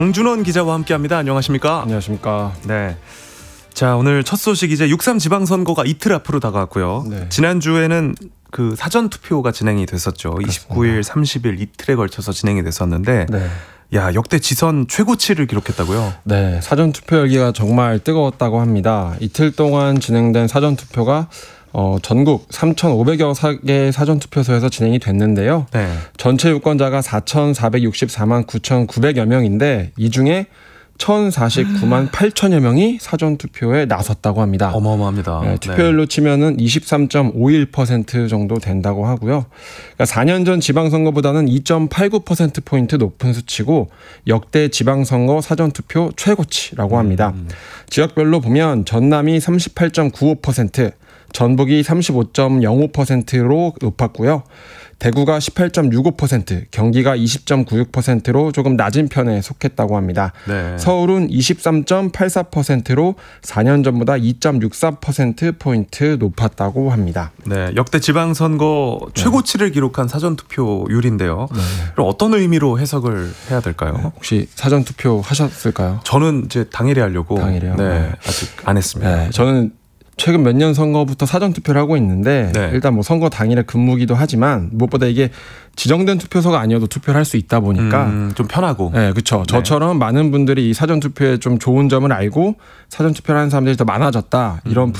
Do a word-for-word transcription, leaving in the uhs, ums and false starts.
정준원 기자와 함께합니다. 안녕하십니까? 안녕하십니까? 네. 자, 오늘 첫 소식 이제 육삼 지방선거가 이틀 앞으로 다가왔고요. 네. 지난주에는 그 사전 투표가 진행이 됐었죠. 그렇습니다. 이십구일, 삼십일 이틀에 걸쳐서 진행이 됐었는데 네. 야, 역대 지선 최고치를 기록했다고요? 네, 사전 투표 열기가 정말 뜨거웠다고 합니다. 이틀 동안 진행된 사전 투표가 어, 전국 삼천오백여 개 사전투표소에서 진행이 됐는데요. 네. 전체 유권자가 사천사백육십사만 구천구백여 명인데 이 중에 천사십구만 팔천여 명이 사전투표에 나섰다고 합니다. 어마어마합니다. 네, 투표율로 네. 치면은 이십삼 점 오일 퍼센트 정도 된다고 하고요. 그러니까 사 년 전 지방선거보다는 이 점 팔구 퍼센트포인트 높은 수치고 역대 지방선거 사전투표 최고치라고 합니다. 음. 지역별로 보면 전남이 삼십팔 점 구오 퍼센트, 전북이 삼십오 점 영오 퍼센트로 높았고요. 대구가 십팔 점 육오 퍼센트, 경기가 이십 점 구육 퍼센트로 조금 낮은 편에 속했다고 합니다. 네. 서울은 이십삼 점 팔사 퍼센트로 사 년 전보다 이 점 육사 퍼센트포인트 높았다고 합니다. 네, 역대 지방선거 최고치를 네. 기록한 사전투표율인데요. 네. 그럼 어떤 의미로 해석을 해야 될까요? 네, 혹시 사전투표 하셨을까요? 저는 이제 당일에 하려고 당일에요? 네, 네. 아직 안 했습니다. 네, 저는 최근 몇 년 선거부터 사전투표를 하고 있는데 네. 일단 뭐 선거 당일에 근무기도 하지만 무엇보다 이게 지정된 투표소가 아니어도 투표를 할 수 있다 보니까 음, 좀 편하고. 네, 그렇죠. 네. 저처럼 많은 분들이 이 사전투표의 좀 좋은 점을 알고 사전투표를 하는 사람들이 더 많아졌다. 이런 음.